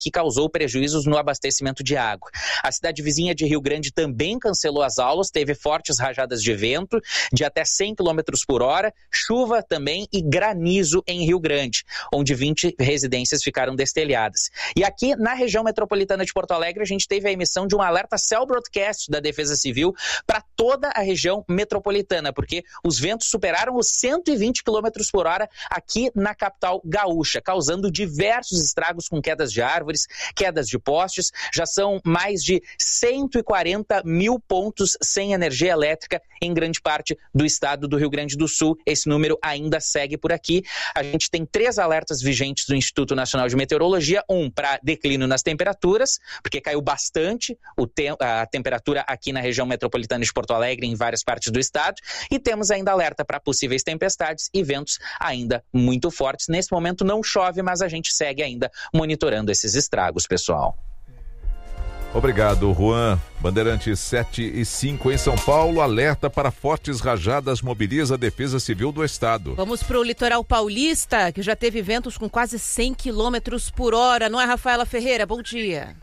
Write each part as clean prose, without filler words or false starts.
que causou prejuízos no abastecimento de água. A cidade vizinha de Rio Grande também cancelou as aulas, teve fortes rajadas de vento de até 100 km por hora, chuva também e granizo em Rio Grande, onde 20 residências ficaram destelhadas. E aqui na região metropolitana de Porto Alegre, a gente teve a emissão de um alerta Cell Broadcast da Defesa Civil para toda a região metropolitana, porque os ventos superaram os 120 km por hora aqui na capital gaúcha, causando diversos estragos com quedas de árvores, quedas de postes. Já são mais de 140 mil pontos sem energia elétrica em grande parte do estado do Rio Grande do Sul. Esse número ainda segue por aqui. A gente tem 3 alertas vigentes do Instituto Nacional de Meteorologia, um para declínio nas temperaturas, porque caiu bastante a temperatura aqui na região metropolitana de Porto Alegre, em várias partes do estado, e temos ainda alerta para possíveis tempestades e ventos ainda muito fortes. Nesse momento não chove, mas a gente segue ainda monitorando esses estragos, pessoal. Obrigado, Juan. Bandeirantes 7:05 em São Paulo, alerta para fortes rajadas mobiliza a Defesa Civil do Estado. Vamos para o litoral paulista, que já teve ventos com quase 100 km por hora, não é, Rafaela Ferreira? Bom dia.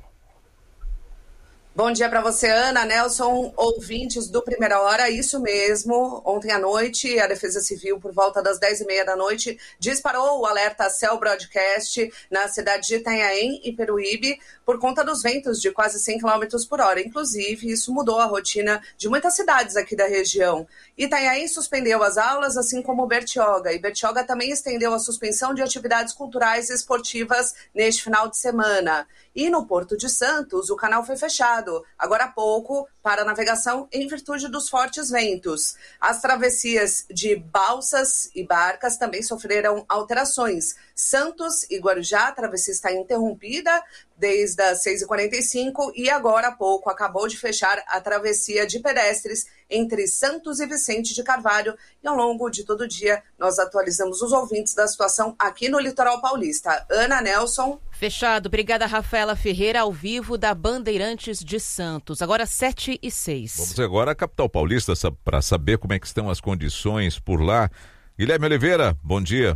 Bom dia para você, Ana, Nelson, ouvintes do Primeira Hora, isso mesmo. Ontem à noite, a Defesa Civil, por volta das 10h30 da noite, disparou o alerta Cell Broadcast na cidade de Itanhaém e Peruíbe por conta dos ventos de quase 100 km por hora. Inclusive, isso mudou a rotina de muitas cidades aqui da região. Itanhaém suspendeu as aulas, assim como Bertioga. E Bertioga também estendeu a suspensão de atividades culturais e esportivas neste final de semana. E no Porto de Santos, o canal foi fechado, agora há pouco, para navegação em virtude dos fortes ventos. As travessias de balsas e barcas também sofreram alterações. Santos e Guarujá, a travessia está interrompida desde as 6h45 e agora há pouco acabou de fechar a travessia de pedestres entre Santos e Vicente de Carvalho. E ao longo de todo o dia nós atualizamos os ouvintes da situação aqui no Litoral Paulista. Ana, Nelson. Fechado. Obrigada, Rafaela Ferreira, ao vivo da Bandeirantes de Santos. Agora 7:06. Vamos agora à capital paulista para saber como é que estão as condições por lá. Guilherme Oliveira, bom dia.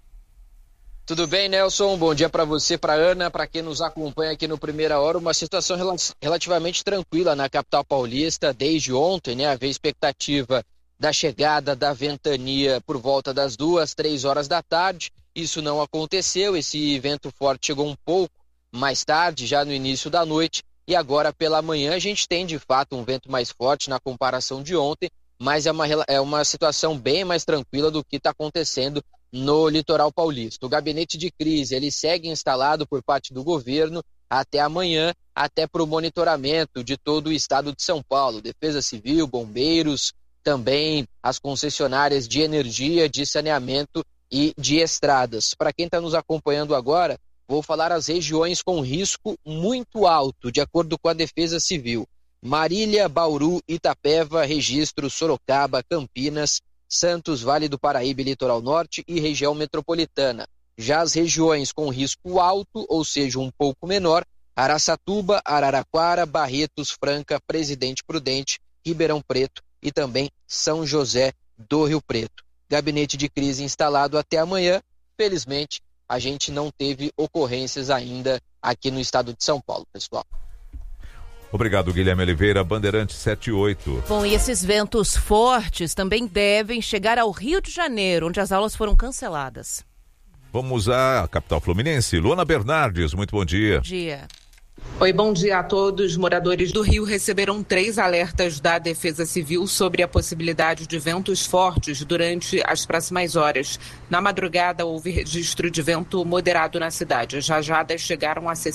Tudo bem, Nelson? Bom dia para você, para Ana, para quem nos acompanha aqui no Primeira Hora. Uma situação relativamente tranquila na capital paulista desde ontem, né? Havia expectativa da chegada da ventania por volta das 2, 3 horas da tarde. Isso não aconteceu, esse vento forte chegou um pouco mais tarde, já no início da noite, e agora pela manhã a gente tem de fato um vento mais forte na comparação de ontem, mas é uma situação bem mais tranquila do que está acontecendo no litoral paulista. O gabinete de crise ele segue instalado por parte do governo até amanhã, até para o monitoramento de todo o estado de São Paulo, Defesa Civil, bombeiros, também as concessionárias de energia, de saneamento e de estradas. Para quem está nos acompanhando agora, vou falar as regiões com risco muito alto, de acordo com a Defesa Civil. Marília, Bauru, Itapeva, Registro, Sorocaba, Campinas, Santos, Vale do Paraíba e Litoral Norte e região metropolitana. Já as regiões com risco alto, ou seja, um pouco menor, Araçatuba, Araraquara, Barretos, Franca, Presidente Prudente, Ribeirão Preto e também São José do Rio Preto. Gabinete de crise instalado até amanhã. Felizmente, a gente não teve ocorrências ainda aqui no estado de São Paulo, pessoal. Obrigado, Guilherme Oliveira, Bandeirantes 7:08. Bom, e esses ventos fortes também devem chegar ao Rio de Janeiro, onde as aulas foram canceladas. Vamos à capital fluminense. Luana Bernardes, muito bom dia. Bom dia. Oi, bom dia a todos. Moradores do Rio receberam 3 alertas da Defesa Civil sobre a possibilidade de ventos fortes durante as próximas horas. Na madrugada, houve registro de vento moderado na cidade. As rajadas chegaram a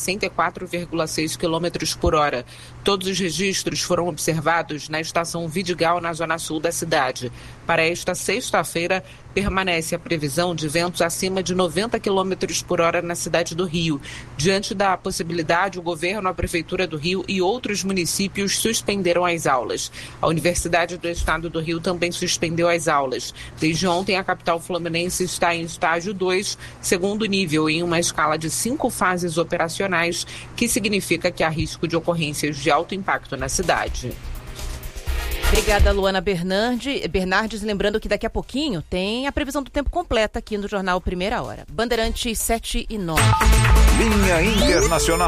64,6 km por hora. Todos os registros foram observados na estação Vidigal, na zona sul da cidade. Para esta sexta-feira, permanece a previsão de ventos acima de 90 km por hora na cidade do Rio. Diante da possibilidade, o governo, a Prefeitura do Rio e outros municípios suspenderam as aulas. A Universidade do Estado do Rio também suspendeu as aulas. Desde ontem, a capital fluminense está em estágio 2, segundo nível, em uma escala de 5 fases operacionais, que significa que há risco de ocorrências de alto impacto na cidade. Obrigada, Luana Bernardes. Lembrando que daqui a pouquinho tem a previsão do tempo completa aqui no Jornal Primeira Hora. Bandeirantes 7 e 9. Linha Internacional.